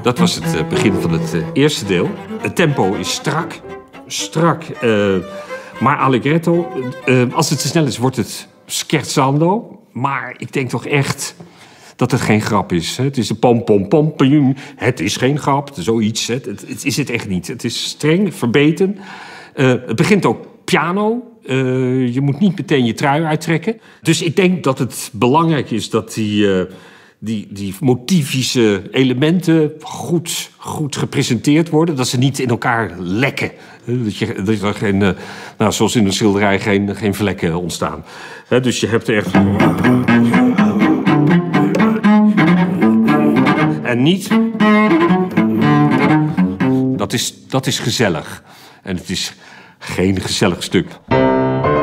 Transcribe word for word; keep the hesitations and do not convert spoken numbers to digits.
Dat was het uh, begin van het uh, eerste deel. Het tempo is strak, strak, uh, maar allegretto. Uh, als het te snel is, wordt het scherzando. Maar ik denk toch echt dat het geen grap is. Het is een pom, pom, pom, pom. Het is geen grap, zoiets. Het, het, het is het echt niet. Het is streng, verbeten. Uh, het begint ook piano. Uh, je moet niet meteen je trui uittrekken. Dus ik denk dat het belangrijk is dat die... Uh, Die, die motivische elementen goed, goed gepresenteerd worden. Dat ze niet in elkaar lekken. Dat, je, dat er geen, nou, zoals in een schilderij geen, geen vlekken ontstaan. Dus je hebt er echt... En niet... Dat is, dat is gezellig. En het is geen gezellig stuk.